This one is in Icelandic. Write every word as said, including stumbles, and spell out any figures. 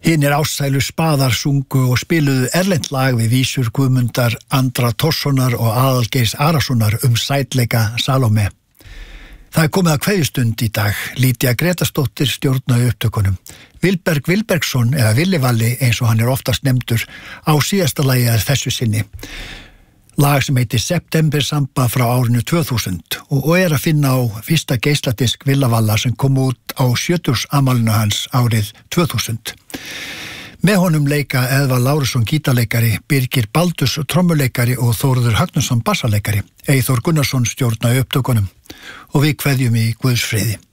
Hinir ástsælu spaðar sungu og spiluðu erlent lag við vísur Guðmundar Andra Thorssonar og Aðalgeirs Arasonar um sætleika Salóme. Það er komið að kveðjustund í dag. Lítja Gretastóttir stjórnaði upptökunum. Vilberg Vilbergsson, eða Villivalli eins og hann er oftast nefndur, á síðasta lagi að þessu sinni. Lag sem heitir September Samba frá árinu tvö þúsund og er að finna á fyrsta geisladisk Villavalla sem kom út á sjötugsafmælinu hans árið tvö þúsund. Með honum leika Eðvarð Lárusson gítarleikari, Birgir Baldurs trommuleikari og Þórður Högnason bassaleikari. Eyþór Gunnarsson stjórnaði upptökunum og við kveðjum í Guðs friði.